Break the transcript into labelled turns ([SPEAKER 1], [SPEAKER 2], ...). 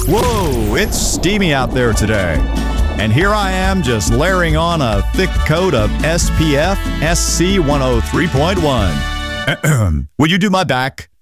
[SPEAKER 1] Whoa, it's steamy out there today. And here I am just layering on a thick coat of SPF SC 103.1. Will you do my back?